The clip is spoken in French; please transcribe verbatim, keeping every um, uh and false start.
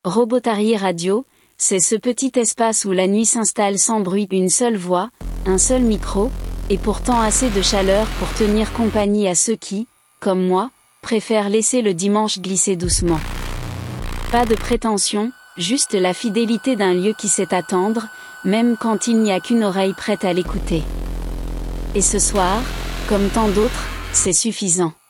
Robotarié Radio, c'est ce petit espace où la nuit s'installe sans bruit, une seule voix, un seul micro, et pourtant assez de chaleur pour tenir compagnie à ceux qui, comme moi, préfèrent laisser le dimanche glisser doucement. Pas de prétention, juste la fidélité d'un lieu qui sait attendre, même quand il n'y a qu'une oreille prête à l'écouter. Et ce soir, comme tant d'autres, c'est suffisant.